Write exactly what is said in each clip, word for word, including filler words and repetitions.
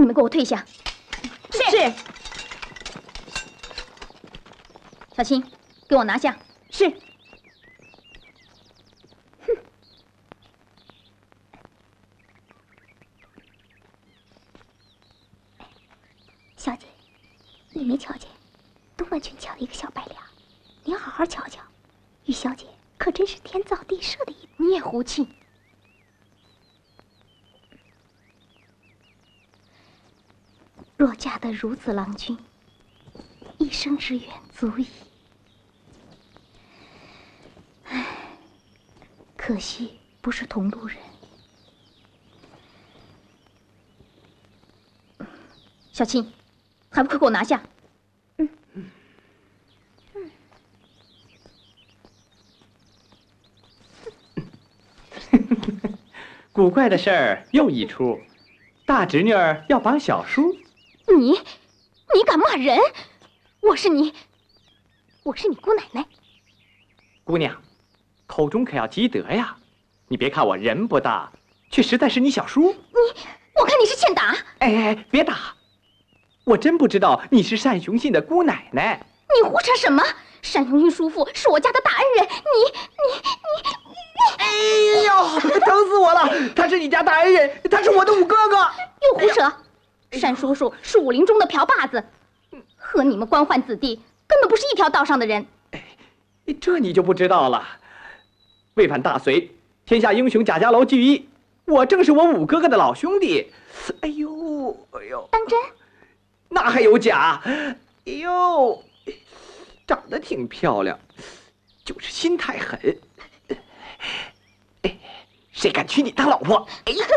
们给我退下。是。是。小青，给我拿下。是。哼。 小姐，你没瞧见东门俊俏的一个小白脸？你要好好瞧瞧，玉小姐可真是天造地设的一。 你也胡气。 若嫁得如此郎君，一生之缘足矣。唉，可惜不是同路人。 小青，还不快给我拿下！嗯嗯嗯。古怪的事儿又一出，大侄女儿要绑小叔。 你，你敢骂人？我是你，我是你姑奶奶。 姑娘，口中可要积德呀！你别看我人不大，却实在是你小叔。 你，我看你是欠打。 哎哎，别打！我真不知道你是单雄信的姑奶奶。 你胡扯什么？单雄信叔父是我家的大恩人，你你你……哎呦，疼死我了！他是你家大恩人，他是我的五哥哥。 又胡扯！单叔叔是武林中的瓢把子，和你们官宦子弟根本不是一条道上的人。 哎，这你就不知道了。为反大隋，天下英雄贾家楼聚义，我正是我五哥哥的老兄弟。哎呦，哎呦， 当真？ 那还有假？哎呦，长得挺漂亮，就是心太狠。哎，谁敢娶你当老婆？哎呀！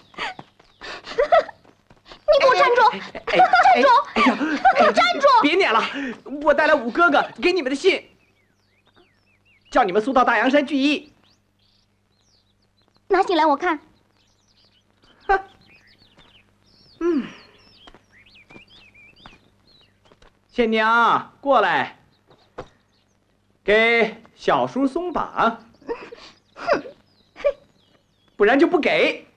你给我站住！站住！ 哎呀， 给我站住！ 别撵了，我带来五哥哥给你们的信，叫你们速到大阳山聚义。 拿信来，我看。 哼，嗯，县娘过来，给小叔松绑，不然就不给。